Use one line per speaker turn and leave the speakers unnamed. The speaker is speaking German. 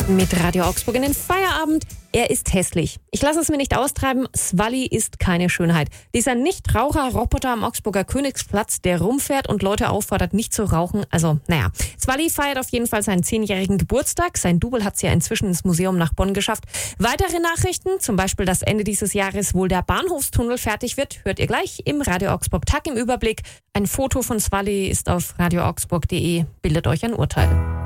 Mit Radio Augsburg in den Feierabend. Er ist hässlich. Ich lasse es mir nicht austreiben. Swally ist keine Schönheit. Dieser Nichtraucher-Roboter am Augsburger Königsplatz, der rumfährt und Leute auffordert, nicht zu rauchen. Also, naja. Swally feiert auf jeden Fall seinen 10-jährigen Geburtstag. Sein Double hat es ja inzwischen ins Museum nach Bonn geschafft. Weitere Nachrichten, zum Beispiel, dass Ende dieses Jahres wohl der Bahnhofstunnel fertig wird, hört ihr gleich im Radio Augsburg Tag im Überblick. Ein Foto von Swally ist auf radioaugsburg.de. Bildet euch ein Urteil.